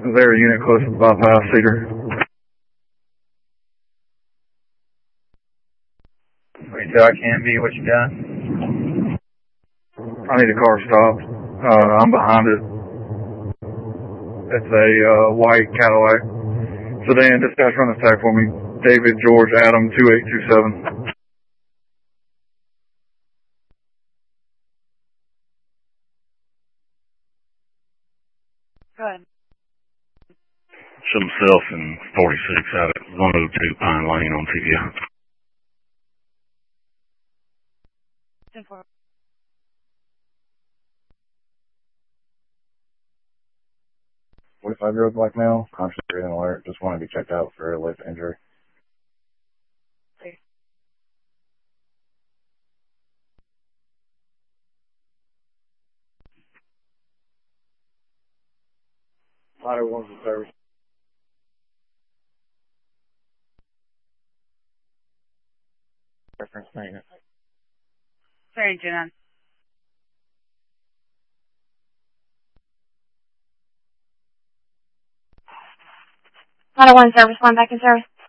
Is there a unit close to the bypass, Cedar? Wait till I can't be what you got. I need a car stopped. I'm behind it. It's a white Cadillac sedan. Dispatch, run this tag for me. David George Adam 2827. Go ahead. Show himself in 46 out at 102 Pine Lane on TVI. 10-4. $45-year-old black male, conscious breathing alert, just want to be checked out for a lip injury. Ladder 1's in service. Reference maintenance. Sorry, Jen. Ladder 1 service, line back in service.